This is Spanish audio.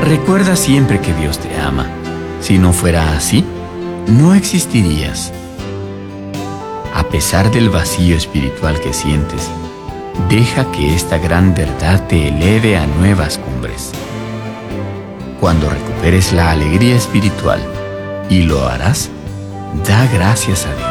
Recuerda siempre que Dios te ama. Si no fuera así, no existirías. A pesar del vacío espiritual que sientes, deja que esta gran verdad te eleve a nuevas cumbres. Cuando recuperes la alegría espiritual, y lo harás, da gracias a Dios.